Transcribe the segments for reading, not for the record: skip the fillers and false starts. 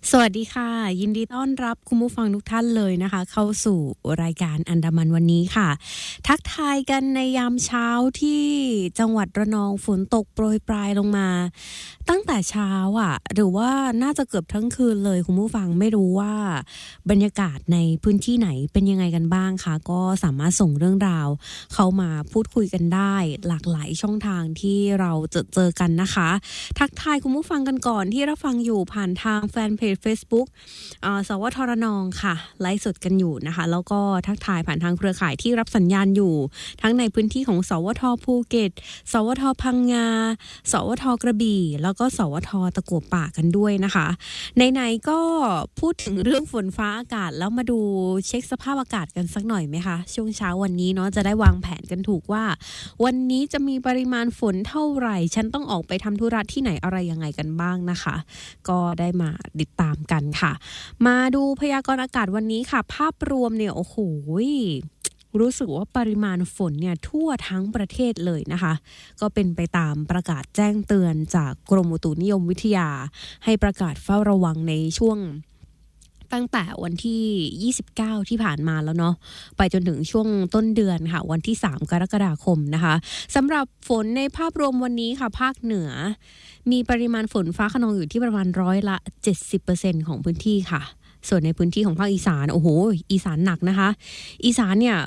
สวัสดีค่ะยินดีต้อนรับคุณผู้ฟังทุกท่านเลยนะคะเข้าสู่รายการอันดามันวันนี้ค่ะทักทายกันในยามเช้าที่จังหวัดระนองฝนตกโปรยปลายลงมาตั้งแต่เช้าหรือว่าน่าจะเกือบทั้งคืนเลยคุณผู้ฟังไม่รู้ว่าบรรยากาศในพื้นที่ไหนเป็นยังไงกันบ้างคะก็สามารถส่งเรื่องราวเข้ามาพูดคุยกันได้หลากหลายช่องทางที่เราเจอกันนะคะทักทายคุณผู้ฟังกันก่อนที่รับฟังอยู่ผ่านทางแฟนเพจ Facebook สวทระนองค่ะไลฟ์สดกันอยู่นะคะแล้วก็ทักทายผ่านทางเครือข่ายที่รับสัญญาณอยู่ทั้งในพื้นที่ของสวทภูเก็ตสวทพังงาสวทกระบี่แล้วก็สวทตะกั่วป่ากันด้วยนะคะไหนๆก็พูดถึงเรื่องฝนฟ้าอากาศแล้วมาดูเช็คสภาพอากาศกันสักหน่อยไหมคะช่วงเช้าวันนี้เนาะจะได้วางแผนกันถูกว่าวันนี้จะมีปริมาณฝนเท่าไหร่ฉันต้องออกไปทำธุระที่ไหนอะไรยังไงกันบ้างนะคะก็ได้มาติดตามกันค่ะมาดูพยากรณ์อากาศวันนี้ค่ะภาพรวมเนี่ยโอ้โหรู้สึกว่าปริมาณฝนเนี่ยทั่วทั้งประเทศเลยนะคะก็เป็นไปตามประกาศแจ้งเตือนจากกรมอุตุนิยมวิทยาให้ประกาศเฝ้าระวังในช่วงตั้งแต่วันที่29ที่ผ่านมาแล้วเนาะไปจนถึงช่วงต้นเดือนค่ะวันที่3กรกฎาคมนะคะสำหรับฝนในภาพรวมวันนี้ค่ะภาคเหนือมีปริมาณฝนฟ้าคะนองอยู่ที่ประมาณ70%ของพื้นที่ค่ะส่วนในพื้นที่ของภาคอีสานโอ้โหอีสานหนักนะคะอีสานเนี่ย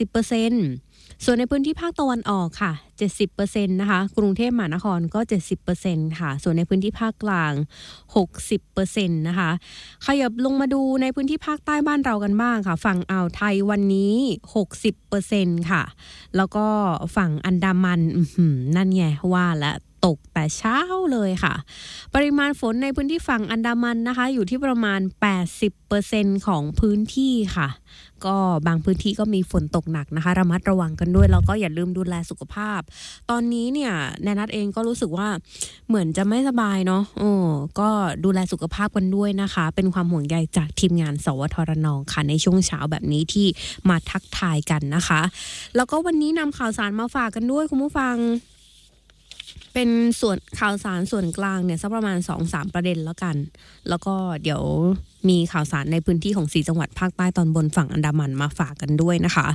80%ส่วนในพื้นที่ภาคตะวันออกค่ะ70%นะคะกรุงเทพมหานครก็70%ค่ะส่วนในพื้นที่ภาคกลาง60%นะคะขยับลงมาดูในพื้นที่ภาคใต้บ้านเรากันบ้างค่ะฝั่งอ่าวไทยวันนี้60%ค่ะแล้วก็ฝั่งอันดามันนั่นไงว่าแล้วตกแต่เช้าเลยค่ะปริมาณฝนในพื้นที่ฝั่งอันดามันนะคะอยู่ที่ประมาณ80%ของพื้นที่ค่ะก็บางพื้นที่ก็มีฝนตกหนักนะคะระมัดระวังกันด้วยแล้วก็อย่าลืมดูแลสุขภาพตอนนี้เนี่ยแนนัทเองก็รู้สึกว่าเหมือนจะไม่สบายเนาะก็ดูแลสุขภาพกันด้วยนะคะเป็นความห่วงใยจากทีมงานสวทระนองค่ะในช่วงเช้าแบบนี้ที่มาทักทายกันนะคะแล้วก็วันนี้นำข่าวสารมาฝากกันด้วยคุณผู้ฟังเป็นส่วนข่าวสารส่วนกลางเนี่ยสักประมาณ 2-3 ประเด็นแล้วกันแล้วก็เดี๋ยวมีข่าวสารในพื้นที่ของ4จังหวัดภาคใต้ตอนบนฝั่งอันดามันมาฝากกันด้วยนะคะ